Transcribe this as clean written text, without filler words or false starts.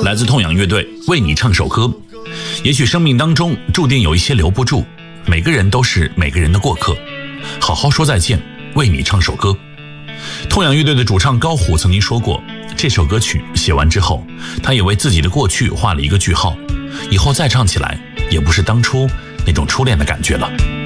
来自痛仰乐队，为你唱首歌。也许生命当中注定有一些留不住，每个人都是每个人的过客。好好说再见，为你唱首歌。痛仰乐队的主唱高虎曾经说过，这首歌曲写完之后，他也为自己的过去画了一个句号，以后再唱起来也不是当初那种初恋的感觉了。